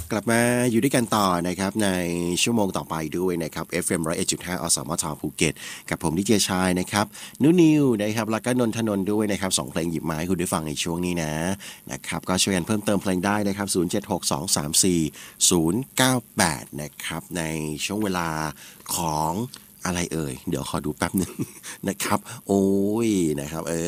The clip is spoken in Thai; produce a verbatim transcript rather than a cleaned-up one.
กลับมาอยู่ด้วยกันต่อนะครับในชั่วโมงต่อไปด้วยนะครับ เอฟ เอ็ม หนึ่งศูนย์เอ็ดจุดห้า อสมทภูเก็ตกับผมดีเจชายนะครับนุนิวนะครับแล้วก็นนทนนท์ด้วยนะครับสองเพลงหยิบมาให้คุณได้ฟังในช่วงนี้นะนะครับก็ช่วยกันเพิ่มเติมเพลงได้นะครับศูนย์ เจ็ด หก สอง สาม สี่ ศูนย์ เก้า แปดนะครับในช่วงเวลาของอะไรเอ่ยเดี๋ยวขอดูแป๊บนึงนะครับโอ้ยนะครับเออ